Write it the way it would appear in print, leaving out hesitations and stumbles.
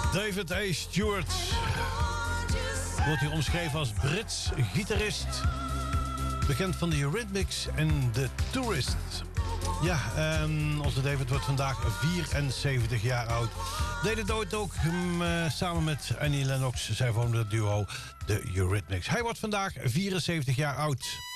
David A. Stewart wordt hier omschreven als Brits gitarist. Bekend van de Eurythmics en The Tourist. Ja, onze David wordt vandaag 74 jaar oud. Deed het ooit ook samen met Annie Lennox. Zij vormden het duo The Eurythmics. Hij wordt vandaag 74 jaar oud.